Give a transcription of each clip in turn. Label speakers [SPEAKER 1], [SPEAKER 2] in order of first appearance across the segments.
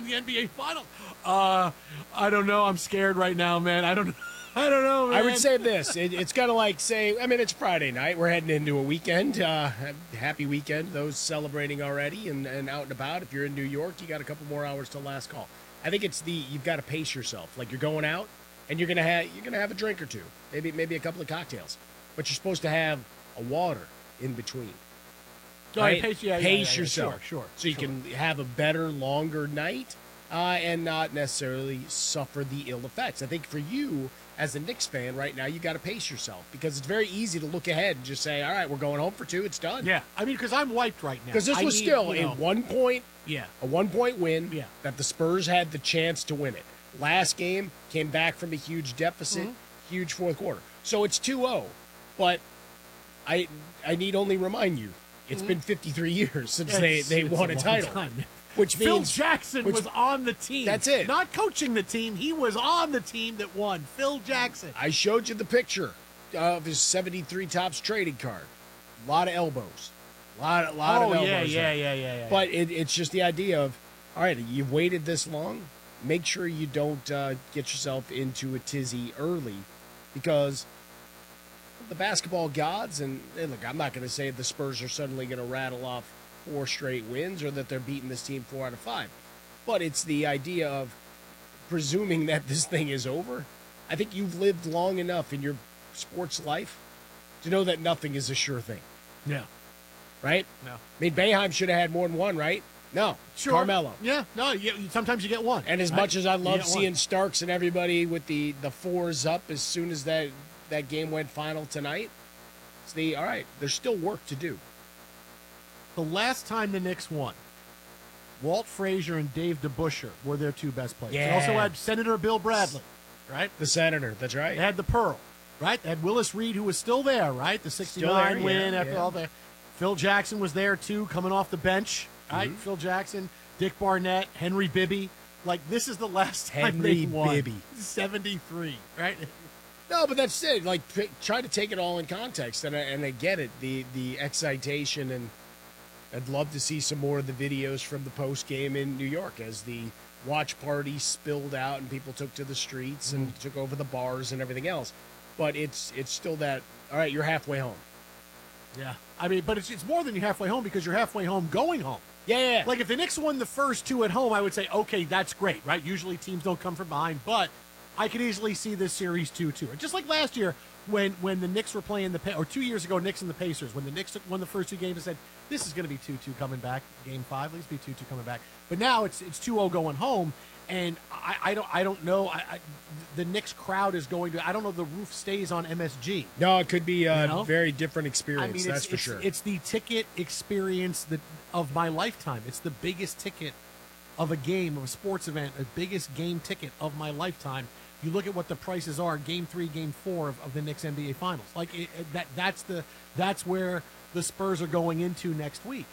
[SPEAKER 1] in the NBA Finals. I don't know. I'm scared right now, man. I don't know, man.
[SPEAKER 2] I would say this. It's kind of like it's Friday night. We're heading into a weekend. Happy weekend. Those celebrating already and out and about. If you're in New York, you got a couple more hours till last call. I think you've got to pace yourself. Like you're going out and you're gonna have a drink or two, maybe a couple of cocktails, but you're supposed to have a water in between. Right? Pace yourself,
[SPEAKER 1] sure.
[SPEAKER 2] So you can have a better, longer night and not necessarily suffer the ill effects. I think for you, as a Knicks fan right now, you got to pace yourself because it's very easy to look ahead and just say, all right, we're going home for 2, it's done.
[SPEAKER 1] Yeah, I mean, because I'm wiped right now.
[SPEAKER 2] Because this was still a 1 point,
[SPEAKER 1] a
[SPEAKER 2] 1 point win
[SPEAKER 1] that
[SPEAKER 2] the Spurs had the chance to win it. Last game, came back from a huge deficit, huge fourth quarter. So it's 2-0, but I need only remind you, it's been 53 years since they won a title. Which means
[SPEAKER 1] Phil Jackson was on the team.
[SPEAKER 2] That's it.
[SPEAKER 1] Not coaching the team. He was on the team that won. Phil Jackson.
[SPEAKER 2] I showed you the picture of his 73 Topps trading card. A lot of elbows. A lot of elbows.
[SPEAKER 1] Yeah.
[SPEAKER 2] But it's just the idea of, all right, you've waited this long. Make sure you don't get yourself into a tizzy early because the basketball gods, and look, I'm not going to say the Spurs are suddenly going to rattle off 4 straight wins or that they're beating this team 4 out of 5. But it's the idea of presuming that this thing is over. I think you've lived long enough in your sports life to know that nothing is a sure thing.
[SPEAKER 1] Yeah.
[SPEAKER 2] Right?
[SPEAKER 1] No.
[SPEAKER 2] I mean, Boeheim should have had more than one, right? No.
[SPEAKER 1] Sure.
[SPEAKER 2] Carmelo.
[SPEAKER 1] Yeah. No, sometimes you get one.
[SPEAKER 2] And as much as I love seeing Starks and everybody with the 4s up as soon as that game went final tonight, it's all right, there's still work to do.
[SPEAKER 1] The last time the Knicks won, Walt Frazier and Dave DeBusschere were their 2 best players.
[SPEAKER 2] Yeah.
[SPEAKER 1] They also had Senator Bill Bradley, right?
[SPEAKER 2] The Senator, that's right.
[SPEAKER 1] They had the Pearl, right? They had Willis Reed, who was still there, right? The 69 win after all that. Phil Jackson was there, too, coming off the bench, right? Mm-hmm. Phil Jackson, Dick Barnett, Henry Bibby. Like, this is the last time they won.
[SPEAKER 2] Henry Bibby.
[SPEAKER 1] 73, right?
[SPEAKER 2] No, but that's it. Like, try to take it all in context, and I get it, the excitation, and I'd love to see some more of the videos from the post game in New York as the watch party spilled out and people took to the streets and took over the bars and everything else. But it's still that, all right, you're halfway home.
[SPEAKER 1] Yeah. I mean, but it's more than you're halfway home because you're halfway home going home.
[SPEAKER 2] Yeah.
[SPEAKER 1] Like, if the Knicks won the first 2 at home, I would say, okay, that's great, right? Usually teams don't come from behind, but I could easily see this series 2-2. Just like last year when the Knicks were playing or 2 years ago, Knicks and the Pacers, when the Knicks won the first 2 games and said, this is going to be 2-2 coming back. Game 5, at least be 2-2 coming back. But now it's 2-0 going home, and I don't know. The Knicks crowd is going to. I don't know if the roof stays on MSG.
[SPEAKER 2] No, it could be a very different experience.
[SPEAKER 1] I mean,
[SPEAKER 2] that's for sure.
[SPEAKER 1] It's the ticket experience of my lifetime. It's the biggest ticket of a game, of a sports event, the biggest game ticket of my lifetime. You look at what the prices are, Game 3, Game 4 of the Knicks NBA Finals. Like that's where the Spurs are going into next week.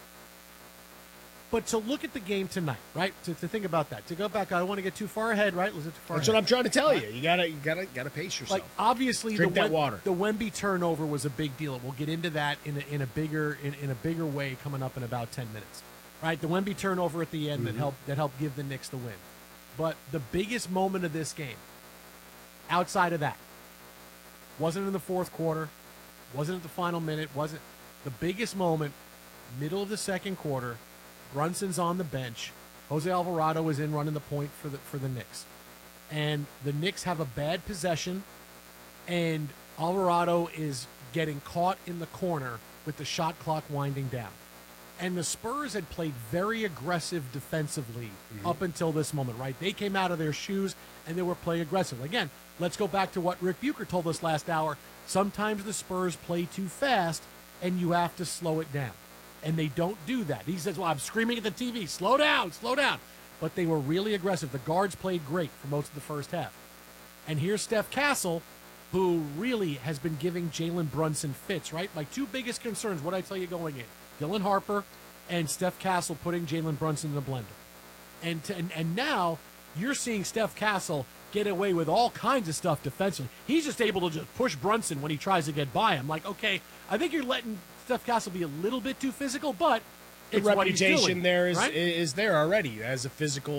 [SPEAKER 1] But to look at the game tonight, right? To think about that, to go back, I don't want to get too far ahead, right? Let's get too far.
[SPEAKER 2] That's
[SPEAKER 1] ahead.
[SPEAKER 2] what I'm trying to tell you. You gotta pace yourself.
[SPEAKER 1] Like obviously,
[SPEAKER 2] drink that water.
[SPEAKER 1] The Wemby turnover was a big deal. We'll get into that in a bigger way coming up in about 10 minutes, right? The Wemby turnover at the end that helped give the Knicks the win. But the biggest moment of this game, outside of that, wasn't in the fourth quarter, wasn't at the final minute, wasn't the biggest moment. Middle of the second quarter. Brunson's on the bench. Jose Alvarado is in running the point for the Knicks. And the Knicks have a bad possession, and Alvarado is getting caught in the corner with the shot clock winding down. And the Spurs had played very aggressive defensively up until this moment, right? They came out of their shoes, and they were playing aggressive. Again, let's go back to what Rick Bucher told us last hour. Sometimes the Spurs play too fast, and you have to slow it down. And they don't do that. He says, well, I'm screaming at the TV, slow down, slow down. But they were really aggressive. The guards played great for most of the first half. And here's Steph Castle, who really has been giving Jalen Brunson fits, right? My 2 biggest concerns, what I tell you going in, Dylan Harper and Steph Castle putting Jalen Brunson in a blender. And now you're seeing Steph Castle get away with all kinds of stuff defensively. He's just able to just push Brunson when he tries to get by him. Like, okay, I think you're letting Steph Castle be a little bit too physical, but
[SPEAKER 2] the
[SPEAKER 1] it's
[SPEAKER 2] reputation
[SPEAKER 1] what he's doing,
[SPEAKER 2] there
[SPEAKER 1] right?
[SPEAKER 2] is there already as a physical